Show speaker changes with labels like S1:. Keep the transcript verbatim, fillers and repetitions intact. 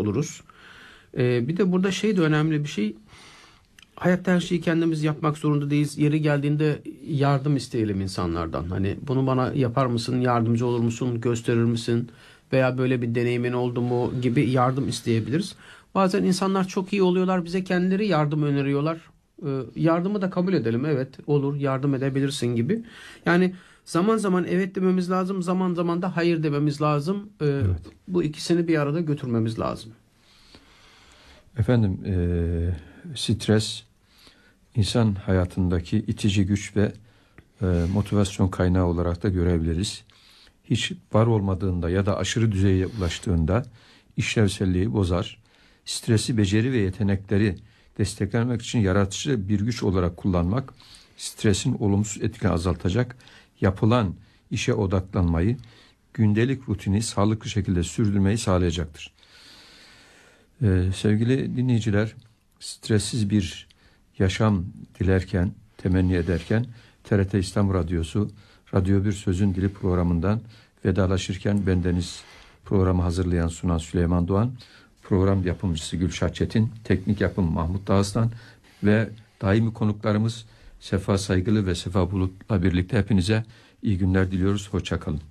S1: oluruz. Ee, bir de burada şey de önemli bir şey. Hayatta her şeyi kendimiz yapmak zorunda değiliz. Yeri geldiğinde yardım isteyelim insanlardan. Hani bunu bana yapar mısın, yardımcı olur musun, gösterir misin? Veya böyle bir deneyimin oldu mu gibi yardım isteyebiliriz. Bazen insanlar çok iyi oluyorlar, bize kendileri yardım öneriyorlar. Ee, yardımı da kabul edelim. Evet, olur, yardım edebilirsin gibi. Yani zaman zaman evet dememiz lazım, zaman zaman da hayır dememiz lazım. Ee,
S2: Evet.
S1: Bu ikisini bir arada götürmemiz lazım.
S2: Efendim, e, stres insan hayatındaki itici güç ve e, motivasyon kaynağı olarak da görebiliriz. Hiç var olmadığında ya da aşırı düzeye ulaştığında işlevselliği bozar. Stresi, beceri ve yetenekleri desteklemek için yaratıcı bir güç olarak kullanmak, stresin olumsuz etkini azaltacak, yapılan işe odaklanmayı, gündelik rutini sağlıklı şekilde sürdürmeyi sağlayacaktır. Ee, sevgili dinleyiciler, stressiz bir yaşam dilerken, temenni ederken T R T İstanbul Radyosu Radyo Bir Sözün Dili programından vedalaşırken bendeniz programı hazırlayan sunan Süleyman Doğan, program yapımcısı Gülşah Çetin, teknik yapım Mahmut Dağıstan ve daimi konuklarımız Sefa Saygılı ve Sefa Bulut'la birlikte hepinize iyi günler diliyoruz. Hoşça kalın.